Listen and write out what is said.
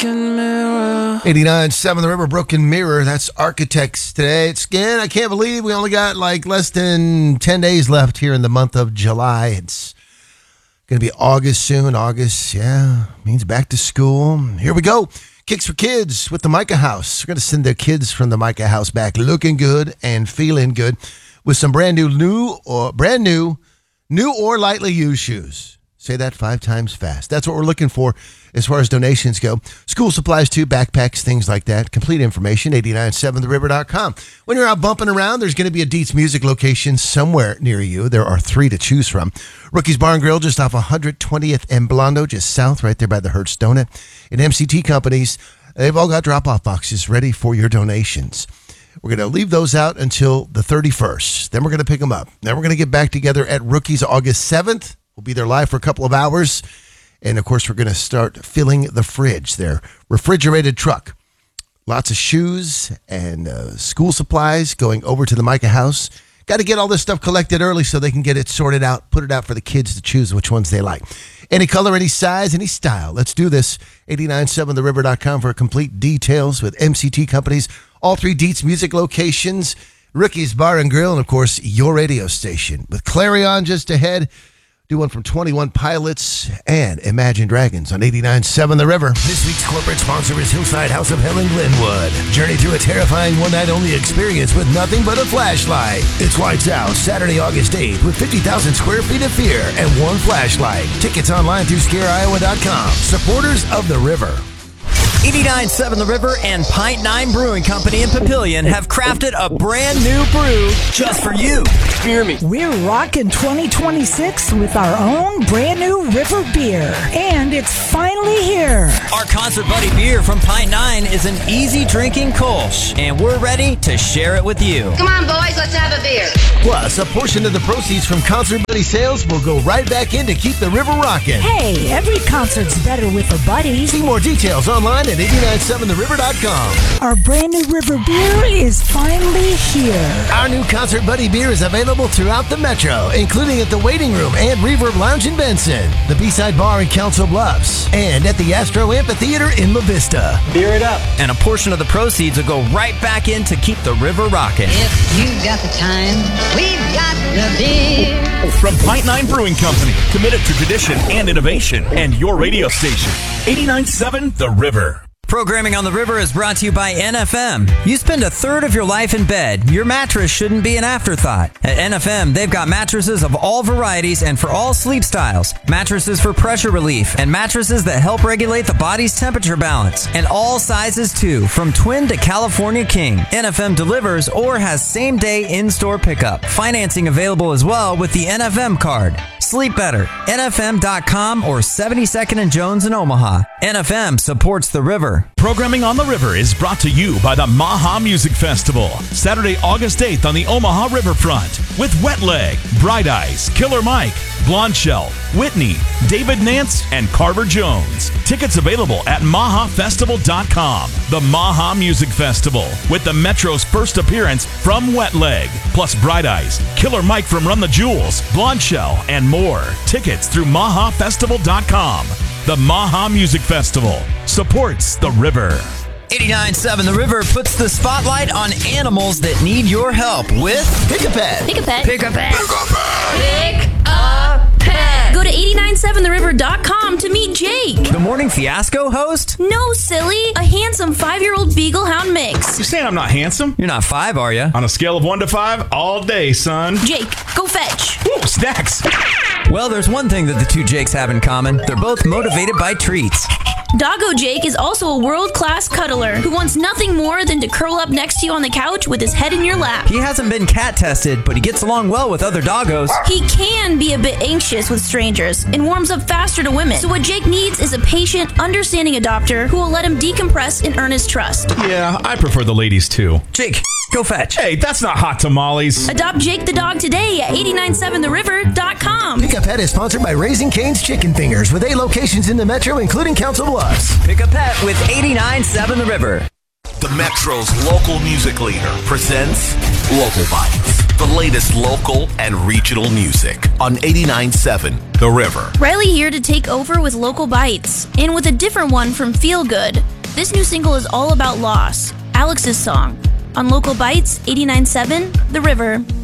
broken mirror. 89.7 The River, Broken Mirror. That's Architects today. Again, I can't believe we only got like less than 10 days left here in the month of July. It's going to be August soon. August, means back to school. Here we go. Kicks for Kids with the Micah House. We're going to send the kids from the Micah House back looking good and feeling good with some brand new or lightly used shoes. Say that 5 times fast. That's what we're looking for as far as donations go. School supplies too, backpacks, things like that. Complete information, 897theriver.com. When you're out bumping around, there's going to be a Dietz Music location somewhere near you. There are 3 to choose from. Rookie's Bar and Grill just off 120th and Blondo, just south, right there by the Hertz Donut. And MCT Companies, they've all got drop-off boxes ready for your donations. We're going to leave those out until the 31st. Then we're going to pick them up. Then we're going to get back together at Rookie's August 7th. We'll be there live for a couple of hours. And, of course, we're going to start filling the fridge, their refrigerated truck. Lots of shoes and school supplies going over to the Micah House. Got to get all this stuff collected early so they can get it sorted out, put it out for the kids to choose which ones they like. Any color, any size, any style. Let's do this. 897theriver.com for complete details with MCT Companies. All 3 Dietz Music locations, Rookie's Bar and Grill, and, of course, your radio station. With Clarion just ahead. Do one from 21 Pilots and Imagine Dragons on 89.7 The River. This week's corporate sponsor is Hillside House of Hell in Glenwood. Journey through a terrifying one-night-only experience with nothing but a flashlight. It's Lights Out, Saturday, August 8th, with 50,000 square feet of fear and 1 flashlight. Tickets online through scareiowa.com. Supporters of The River. 89.7 The River and Pint 9 Brewing Company in Papillion have crafted a brand new brew just for you. Hear me. We're rocking 2026 with our own brand new River beer. And it's finally here. Our Concert Buddy beer from Pint 9 is an easy drinking Kolsch, and we're ready to share it with you. Come on, boys, let's have a beer. Plus, a portion of the proceeds from Concert Buddy sales will go right back in to keep the river rocking. Hey, every concert's better with a buddy. See more details online at 897theriver.com. Our brand new River beer is finally here. Our new Concert Buddy beer is available throughout the metro, including at the Waiting Room and Reverb Lounge in Benson, the B-Side Bar in Council Bluffs, and at the Astro Amphitheater in La Vista. Beer it up. And a portion of the proceeds will go right back in to keep the river rocking. If you've got the time, we've got the beer. From Pint 9 Brewing Company, committed to tradition and innovation, and your radio station, 89.7 The River. Programming on the River is brought to you by NFM. You spend a third of your life in bed. Your mattress shouldn't be an afterthought. At NFM, they've got mattresses of all varieties and for all sleep styles. Mattresses for pressure relief and mattresses that help regulate the body's temperature balance. And all sizes too, from twin to California king. NFM delivers or has same-day in-store pickup. Financing available as well with the NFM card. Sleep better. NFM.com or 72nd and Jones in Omaha. NFM supports the river. Programming on the River is brought to you by the Maha Music Festival. Saturday, August 8th on the Omaha Riverfront with Wet Leg, Bright Eyes, Killer Mike, Blonde Shell, Whitney, David Nance, and Carver Jones. Tickets available at mahafestival.com. The Maha Music Festival with the Metro's first appearance from Wet Leg, plus Bright Eyes, Killer Mike from Run the Jewels, Blonde Shell, and more. Tickets through mahafestival.com. The Maha Music Festival supports the river. 89.7 The River puts the spotlight on animals that need your help with Pick a Pet. Pick a pet. Pick a Pet. Pick a pet. Go to 897theriver.com to meet Jake. The Morning Fiasco host? No, silly. A handsome 5-year-old Beagle Hound mix. You saying I'm not handsome? You're not 5, are you? On a scale of 1 to 5, all day, son. Jake, go fetch. Ooh, snacks. Well, there's one thing that the 2 Jakes have in common. They're both motivated by treats. Doggo Jake is also a world-class cuddler who wants nothing more than to curl up next to you on the couch with his head in your lap. He hasn't been cat tested, but he gets along well with other doggos. He can be a bit anxious with strangers and warms up faster to women. So what Jake needs is a patient, understanding adopter who will let him decompress and earn his trust. Yeah, I prefer the ladies too. Jake, go fetch. Hey, that's not hot tamales. Adopt Jake the dog today at 897theriver.com. Pick a Pet is sponsored by Raising Cane's Chicken Fingers with 8 locations in the metro, including Council Bluffs. Pick a Pet with 89.7 The River. The Metro's local music leader presents Local Bites, the latest local and regional music on 89.7 The River. Riley here to take over with Local Bites, and with a different one from Feel Good. This new single is all about loss. Alex's song on Local Bites 89.7 The River.